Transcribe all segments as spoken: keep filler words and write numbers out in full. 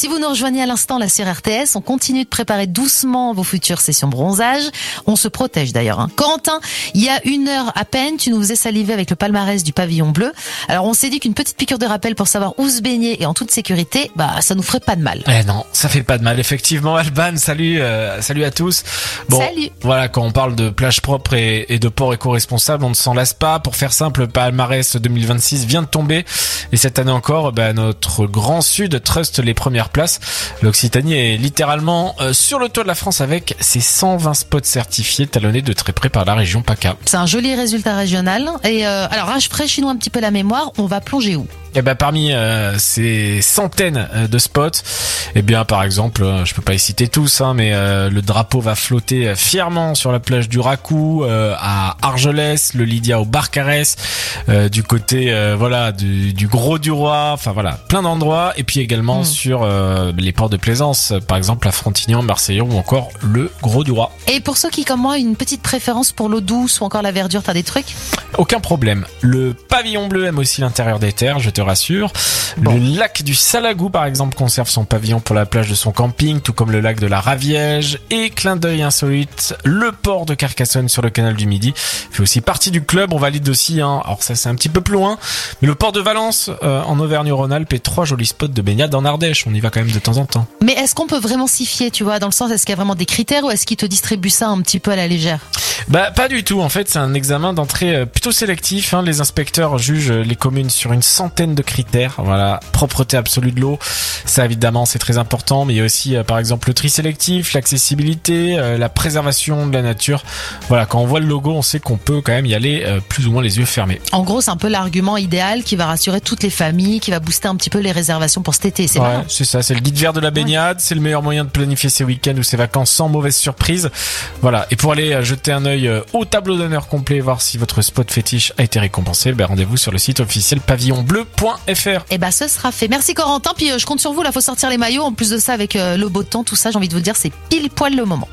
Si vous nous rejoignez à l'instant là sur R T S, on continue de préparer doucement vos futures sessions bronzage. On se protège d'ailleurs. Hein. Corentin, il y a une heure à peine, tu nous faisais saliver avec le palmarès du pavillon bleu. Alors on s'est dit qu'une petite piqûre de rappel pour savoir où se baigner et en toute sécurité, bah ça nous ferait pas de mal. Eh non, ça fait pas de mal. Effectivement, Alban, salut, euh, salut à tous. Bon, salut. Voilà, quand on parle de plage propre et, et de port éco-responsable, on ne s'en lasse pas. Pour faire simple, le palmarès deux mille vingt-six vient de tomber et cette année encore, bah, notre grand sud truste les premières places. L'Occitanie est littéralement euh, sur le toit de la France avec ses cent vingt spots certifiés, talonnés de très près par la région PACA. C'est un joli résultat régional. Et euh, alors, rafraîchis-nous un petit peu la mémoire. On va plonger où ? Eh ben parmi euh, ces centaines de spots, eh bien par exemple, euh, je peux pas les citer tous, hein, mais euh, le drapeau va flotter fièrement sur la plage du Racou, euh, à Argelès, le Lydia au Barcarès, euh, du côté euh, voilà du, du Gros du Roi, enfin voilà, plein d'endroits, et puis également mmh. sur euh, les ports de plaisance, par exemple à Frontignan, Marseillon ou encore le Gros du Roi. Et pour ceux qui comme moi une petite préférence pour l'eau douce ou encore la verdure, t'as des trucs ? Aucun problème. Le pavillon bleu aime aussi l'intérieur des terres, je te rassure. Bon. Le lac du Salagou, par exemple, conserve son pavillon pour la plage de son camping, tout comme le lac de la Raviège. Et clin d'œil insolite, le port de Carcassonne sur le canal du Midi fait aussi partie du club. On valide aussi, hein. Alors ça c'est un petit peu plus loin, mais le port de Valence euh, en Auvergne-Rhône-Alpes et trois jolis spots de baignade en Ardèche. On y va quand même de temps en temps. Mais est-ce qu'on peut vraiment s'y fier, tu vois, dans le sens, est-ce qu'il y a vraiment des critères ou est-ce qu'ils te distribuent ça un petit peu à la légère ? Bah pas du tout, en fait c'est un examen d'entrée plutôt sélectif, hein. Les inspecteurs jugent les communes sur une centaine de critères. Voilà, propreté absolue de l'eau, ça évidemment c'est très important, mais il y a aussi euh, par exemple le tri sélectif, l'accessibilité, euh, la préservation de la nature. Voilà, quand on voit le logo on sait qu'on peut quand même y aller euh, plus ou moins les yeux fermés. En gros c'est un peu l'argument idéal qui va rassurer toutes les familles, qui va booster un petit peu les réservations pour cet été, c'est ouais, vrai. C'est ça, c'est le guide vert de la baignade, ouais. C'est le meilleur moyen de planifier ses week-ends ou ses vacances sans mauvaise surprise. Voilà, et pour aller euh, jeter un œil au tableau d'honneur complet, voir si votre spot fétiche a été récompensé, ben rendez-vous sur le site officiel pavillon bleu point f r. Et bah ce sera fait. Merci Corentin, puis euh, je compte sur vous, là faut sortir les maillots, en plus de ça avec euh, le beau temps, tout ça, j'ai envie de vous dire c'est pile poil le moment.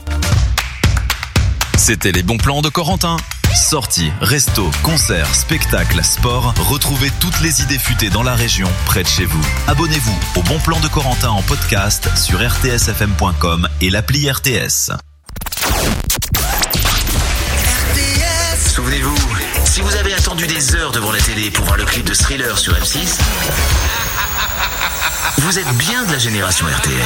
C'était les bons plans de Corentin. Sorties, restos, concerts, spectacles, sport, retrouvez toutes les idées futées dans la région, près de chez vous. Abonnez-vous au Bon Plan de Corentin en podcast sur r t s f m point com et l'appli R T S. Souvenez-vous, si vous avez attendu des heures devant la télé pour voir le clip de Thriller sur M six, vous êtes bien de la génération R T S.